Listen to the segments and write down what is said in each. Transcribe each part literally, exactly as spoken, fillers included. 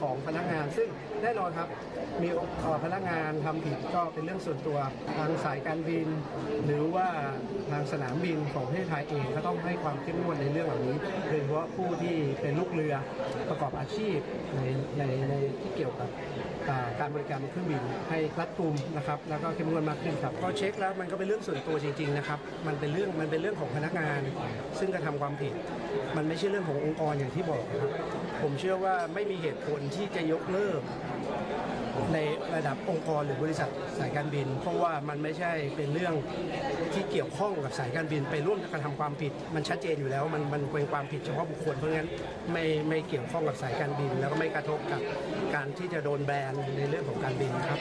ของพนักงานซึ่งแน่นอนครับมีพนักงานทำผิดก็เป็นเรื่องส่วนตัวทางสายการบิน หรือว่าทางสนามบินของประเทศไทยเองก็ต้องให้ความเข้มงวดในเรื่องเหล่านี้โดยเฉพาะผู้ที่เป็นลูกเรือประกอบอาชีพในในในที่เกี่ยวกับการบริการบนเครื่องบินให้รัดกุมนะครับแล้วก็เข้มงวดมากขึ้นครับก็เช็คแล้วมันก็เป็นเรื่องส่วนตัวจริงๆนะครับมันเป็นเรื่องมันเป็นเรื่องของพนักงานซึ่งกระทำความผิดมันไม่ใช่เรื่องขององค์กรอย่างที่บอกครับผมเชื่อว่าไม่มีเหตุผลที่จะยกเลิกในระดับองค์กรหรือบริษัทสายการบินเพราะว่ามันไม่ใช่เป็นเรื่องที่เกี่ยวข้องกับสายการบินไปร่วมกระทำความผิดมันชัดเจนอยู่แล้วมันมันเป็นความผิดเฉพาะบุคคลเพราะงั้นไม่ไม่เกี่ยวข้องกับสายการบินแล้วก็ไม่กระทบกับการที่จะโดนแบนในเรื่องของการบินครับ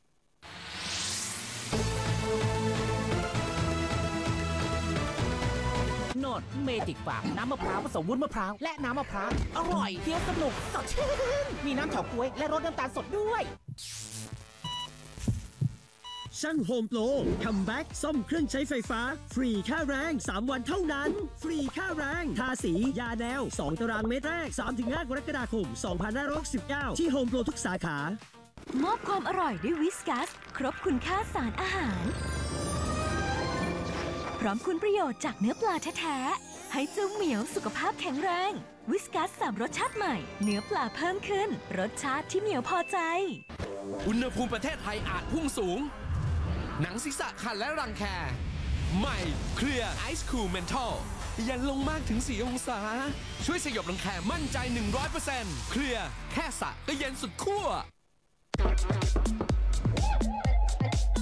โนดเมจิกฟาร์มน้ำมะพร้าวผสมวุ้นมะพร้าวและน้ำมะพร้าวอร่อยเคี้ยวสนุกสดชื่นมีน้ำเฉาก๊วยและรสน้ำตาลสดด้วยช่างโฮมโปรคัมแบ็กซ่อมเครื่องใช้ไฟฟ้าฟรีค่าแรงสามวันเท่านั้นฟรีค่าแรงทาสียาแนวสองตารางเมตรแรก สามถึงห้า กรกฎาคม สองพันห้าร้อยหกสิบเก้า ที่โฮมโปรทุกสาขามอบความอร่อยด้วยวิสกัสครบคุณค่าสารอาหารพร้อมคุณประโยชน์จากเนื้อปลาแท้ๆให้เจ้าเหมียวสุขภาพแข็งแรงวิสกัสสามรสชาติใหม่เนื้อปลาเพิ่มขึ้นรสชาติที่เหมียวพอใจอุณหภูมิประเทศไทยอาจพุ่งสูงหนังศีรษะคันและรังแคใหม่เคลียร์ไอซ์คูลเมนทัลเย็นลงมากถึงสี่องศาช่วยสยบรังแคมั่นใจ หนึ่งร้อยเปอร์เซ็นต์ เคลียร์แค่สระก็เย็นสุดขั้ว